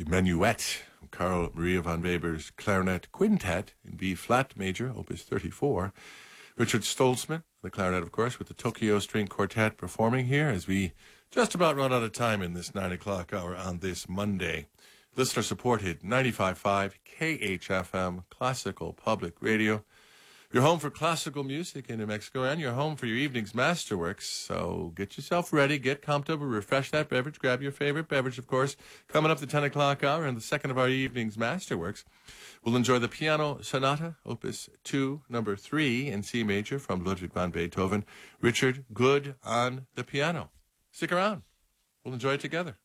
the Menuet, Carl Maria von Weber's Clarinet Quintet in B-flat major, opus 34. Richard Stoltzman, the clarinet, of course, with the Tokyo String Quartet performing here as we just about run out of time in this 9 o'clock hour on this Monday. Listener-supported 95.5 KHFM Classical Public Radio. Your home for classical music in New Mexico and your home for your evening's masterworks. So get yourself ready, get comfortable, refresh that beverage, grab your favorite beverage, of course. Coming up the 10 o'clock hour and the second of our evening's masterworks, we'll enjoy the Piano Sonata, Opus 2, number 3 in C major from Ludwig van Beethoven. Richard Good on the piano. Stick around. We'll enjoy it together.